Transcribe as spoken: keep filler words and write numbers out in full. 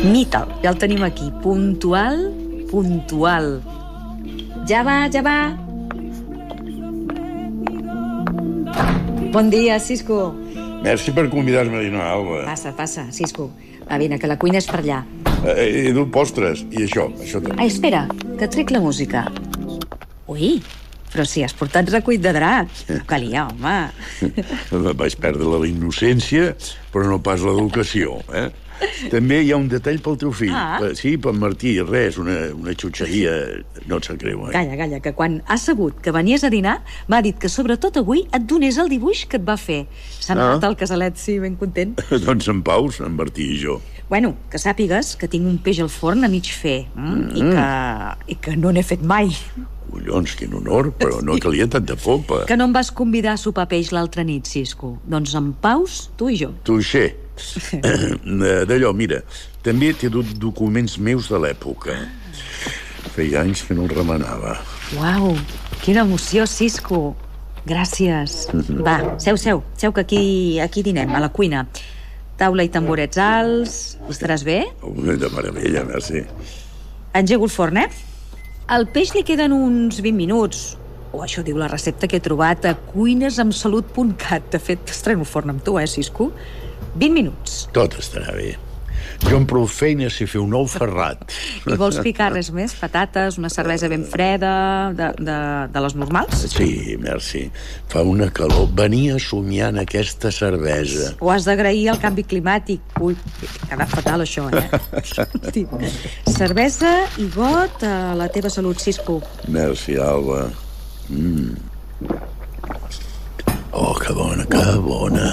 Mital, ja el tenim aquí. Puntual, puntual. Ja va, ja va. Bon dia, Cisco. Merci per convidar-me a dinar, Alba. Passa, passa, Cisco. Va, vine, que la cuina és per allà. He, he dut postres, i això, això també. Ai, espera, que trec la música. Ui, però si has portat recuit de drac. Calia, home. Vaig perdre la innocència, però no pas l'educació, eh? També hi ha un detall pel teu fill. Ah. Sí, pel Martí, res, una, una xutxeria, no et sap greu, eh? Calla, calla, que quan ha sabut que venies a dinar, m'ha dit que sobretot avui et donés el dibuix que et va fer. S'ha Ah. anat al casalet, sí, ben content. Doncs en paus, en Martí i jo. Bueno, que sàpigues que tinc un peix al forn a mig fer, mm? Mm. I, que, i que no n'he fet mai. Collons, quin honor, però no calia tanta popa. Que no em vas convidar a sopar peix l'altra nit, Cisco. Doncs en paus, tu i jo. Touché. D'allò, mira, també t'he dut documents meus de l'època. Feia anys que no els remenava. Uau, quina emoció, Cisco. Gràcies. Va, seu, seu, seu, que aquí, aquí dinem, a la cuina. Taula i tamborets alts. Estaràs bé? De meravella, merci. Engego el forn, eh? Al peix li queden uns vint minuts. O això diu la recepta que he trobat a cuinesamsalut punt cat. De fet, estreno forn amb tu, eh, Cisco? vint minuts. Tot estarà bé. Jo amb prou feina sé fer un ou ferrat. I vols picar res més? Patates, una cervesa ben freda, de, de, de les normals? Sí, merci. Fa una calor. Venia somiant aquesta cervesa. Ho has d'agrair al canvi climàtic. Ui, queda fatal això, eh? Cervesa i got a la teva salut, Cisco. Merci, Alba. Mm. Oh, que bona, que bona.